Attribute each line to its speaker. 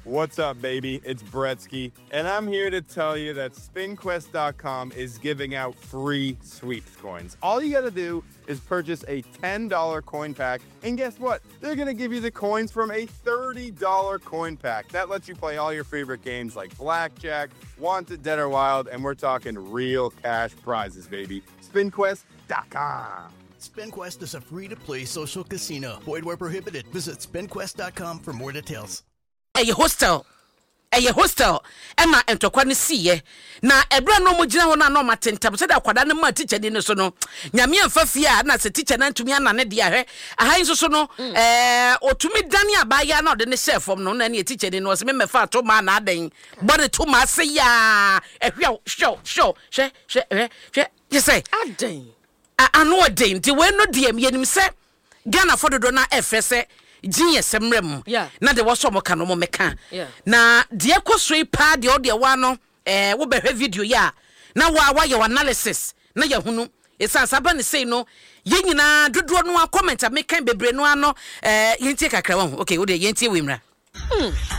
Speaker 1: What's up, baby? It's Bretsky, and I'm here to tell you that SpinQuest.com is giving out free sweeps coins. All you gotta do is purchase a $10 coin pack, and guess what? They're gonna give you the coins from a $30 coin pack. That lets you play all your favorite games like Blackjack, Wanted, Dead or Wild, and we're talking real cash prizes, baby. SpinQuest.com.
Speaker 2: SpinQuest is a free-to-play social casino. Void where prohibited. Visit SpinQuest.com for more details.
Speaker 3: A hostel. Emma and Tokwane see na ebra no mo gina ho na no matentam se da kwada ne ma teacher ni so no nyame amfa fia na se teacher na ntumi ana ne de ahwe ahan so no otumi dani abaya na de ne chef no na ne teacher ni no se me mefa to ma na adan body to ma se ya ehwe show she you say adan anu adan ti we no de am yenim se Ghana for do na efese Genius semrem na de wo so mo ka no mo meka na de ekosoi pa de o de wa no wo behwe video ya na wa ye analysis na ya hunu esa saba ne sei no ye nyina dodo no comment meka bebre no ano yenti kakra wo okay wo de yenti we mra